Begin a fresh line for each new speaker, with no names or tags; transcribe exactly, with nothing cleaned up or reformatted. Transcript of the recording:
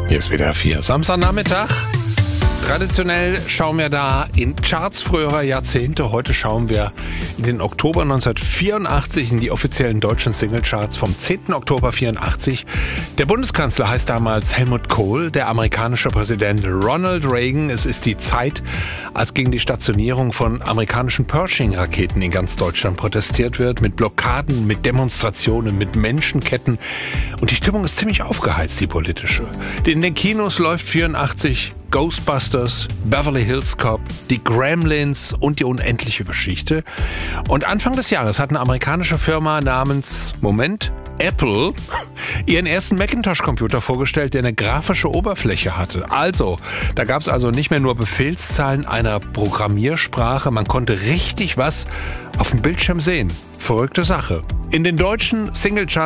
Hier ist wieder vier. Samstagnachmittag. Traditionell schauen wir da in Charts früherer Jahrzehnte. Heute schauen wir in den Oktober neunzehnhundertvierundachtzig in die offiziellen deutschen Singlecharts vom zehnten Oktober vierundachtzig. Der Bundeskanzler heißt damals Helmut Kohl, der amerikanische Präsident Ronald Reagan. Es ist die Zeit, als gegen die Stationierung von amerikanischen Pershing-Raketen in ganz Deutschland protestiert wird, mit Blockaden, mit Demonstrationen, mit Menschenketten. Und die Stimmung ist ziemlich aufgeheizt, die politische. In den Kinos läuft vierundachtzig Ghostbusters, Beverly Hills Cop, die Gremlins und die unendliche Geschichte. Und Anfang des Jahres hat eine amerikanische Firma namens, Moment, Apple, ihren ersten Macintosh-Computer vorgestellt, der eine grafische Oberfläche hatte. Also, da gab es also nicht mehr nur Befehlszahlen einer Programmiersprache, man konnte richtig was auf dem Bildschirm sehen. Verrückte Sache. In den deutschen Singlecharts